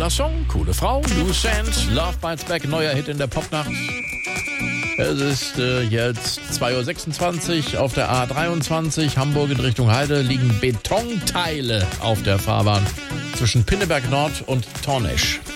Cooler Song, coole Frau, Loose Sands, Love Bites Back, neuer Hit in der Popnacht. Es ist jetzt 2.26 Uhr auf der A23, Hamburg in Richtung Heide, liegen Betonteile auf der Fahrbahn zwischen Pinneberg Nord und Tornesch.